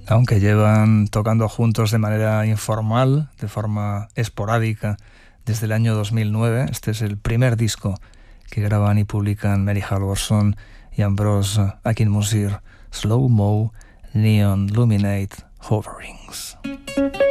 Aunque llevan tocando juntos de manera informal, de forma esporádica, desde el año 2009, este es el primer disco que graban y publican Mary Halvorson y Ambrose Akinmusir, Slow Mo, Neon Luminate Hoverings.